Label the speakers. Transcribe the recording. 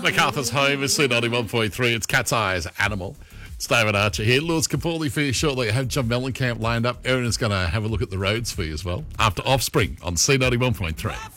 Speaker 1: MacArthur's Home is C91.3. It's Cat's Eyes Animal. It's David Archer here. Lewis Capaldi for you shortly. I have John Mellencamp lined up. Erin is going to have a look at the roads for you as well after Offspring on C91.3.